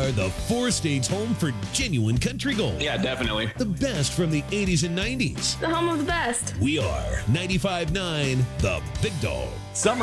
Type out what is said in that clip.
are the four states home for genuine country gold. Yeah, definitely. The best from the 80s and 90s. The home of the best. We are 95.9 The Big Dog. Summer